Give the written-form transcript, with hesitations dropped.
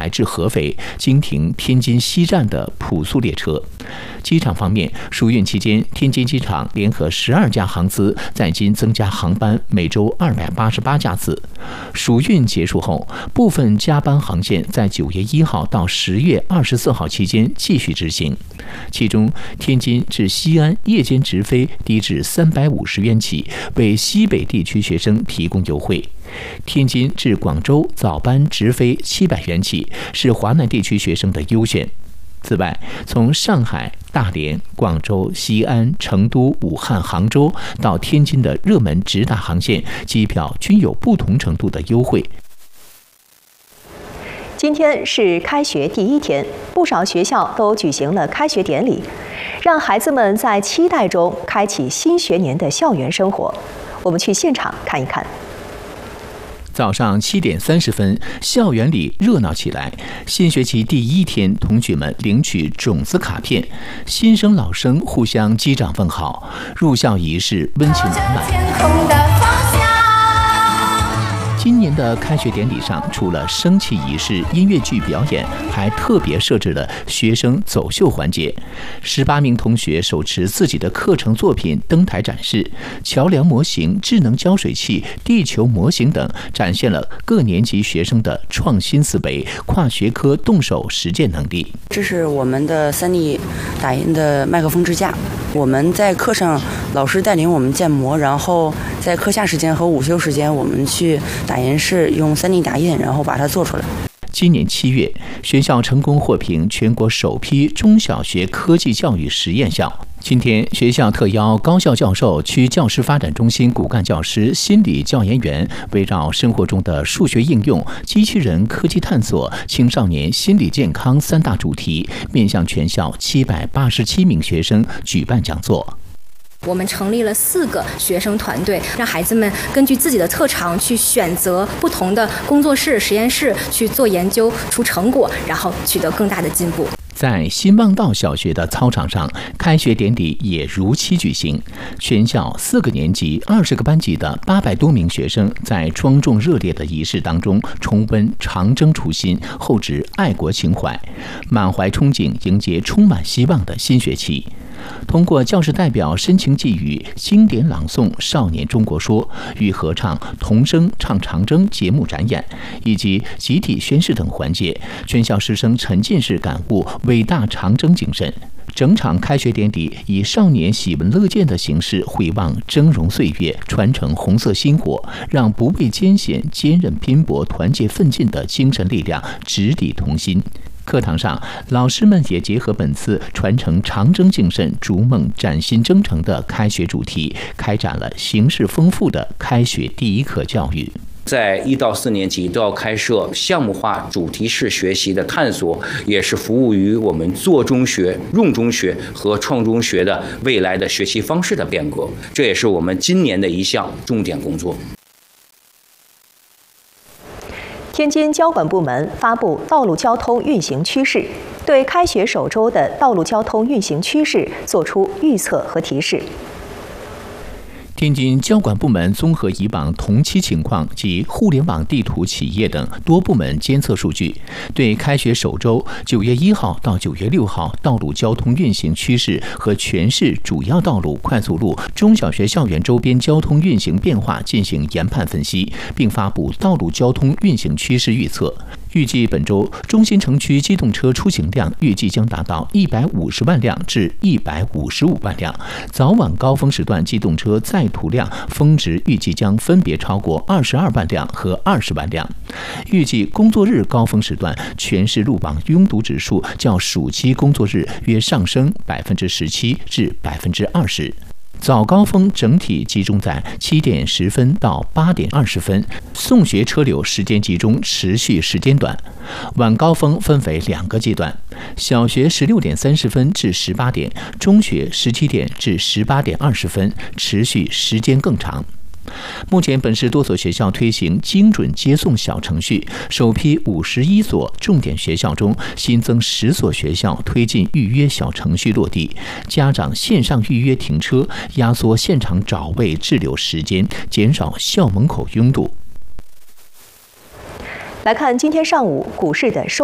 海至合肥，经停天津西站的普速列车。机场方面，暑运期间，天津机场联合12家航司在京增加航班，每周288架次。暑运结束后，部分加班航线在9月1号到10月24号期间继续执行。其中，天津至西安夜间直飞低至350元起，为西北地区学生提供优惠。天津至广州早班直飞700元起，是华南地区学生的优选。此外，从上海、大连、广州、西安、成都、武汉、杭州到天津的热门直达航线，机票均有不同程度的优惠。 今天是开学第一天，不少学校都举行了开学典礼，让孩子们在期待中开启新学年的校园生活。我们去现场看一看。 早上7点30分，校园里热闹起来。新学期第一天，同学们领取种子卡片，新生老生互相击掌问好，入校仪式温情满满。今年的开学典礼上，除了升旗仪式、音乐剧表演，还特别设置了学生走秀环节。18名同学手持自己的课程作品登台展示，桥梁模型、智能浇水器、地球模型等，展现了各年级学生的创新思维、跨学科动手实践能力。 这是我们的3D 打印的麦克风支架。我们在课上，老师带领我们建模，然后在课下时间和午休时间，我们去打印室用3D 打印，然后把它做出来。 今年7月，学校成功获评全国首批中小学科技教育实验校。今天，学校特邀高校教授、区教师发展中心骨干教师、心理教研员，围绕生活中的数学应用、机器人科技探索、青少年心理健康3大主题，面向全校787名学生举办讲座。 我们成立了4个学生团队，让孩子们根据自己的特长去选择不同的工作室、实验室去做研究，出成果，然后取得更大的进步。 在新望道小学的操场上，开学典礼也如期举行。全校4个年级、20个班级的800多名学生，在庄重热烈的仪式当中，重温长征初心，厚植爱国情怀，满怀憧憬，迎接充满希望的新学期。通过教师代表深情寄语、经典朗诵《少年中国说》与合唱童声唱长征节目展演，以及集体宣誓等环节，全校师生沉浸式感悟伟大长征精神。整场开学典礼以少年喜闻乐见的形式回望峥嵘岁月，传承红色薪火，让不畏艰险、坚韧拼搏、团结奋进的精神力量直抵童心。课堂上，老师们也结合本次传承长征精神、逐梦崭新征程的开学主题，开展了形式丰富的开学第一课教育。 在1到4年级都要开设项目化、主题式学习的探索，也是服务于我们做中学、用中学和创中学的未来的学习方式的变革，这也是我们今年的一项重点工作。 天津交管部门发布道路交通运行趋势，对开学首周的道路交通运行趋势作出预测和提示。 天津交管部门综合以往同期情况及互联网地图企业等多部门监测数据，对开学首周9月1号到9月6号道路交通运行趋势和全市主要道路、快速路、中小学校园周边交通运行变化进行研判分析，并发布道路交通运行趋势预测。预计本周中心城区机动车出行量预计将达到150万辆至155万辆，早晚高峰时段机动车载途量峰值预计将分别超过22万辆和20万辆。预计工作日高峰时段全市路网拥堵指数较暑期工作日约上升17%至20%。早高峰整体集中在7点10分到8点20分，送学车流时间集中，持续时间短。晚高峰分为2个阶段，小学16点30分至18点，中学17点至18点20分，持续时间更长。目前，本市多所学校推行精准接送小程序，首批51所重点学校中新增10所学校推进预约小程序落地，家长线上预约停车，压缩现场找位滞留时间，减少校门口拥堵。 来看今天上午股市的收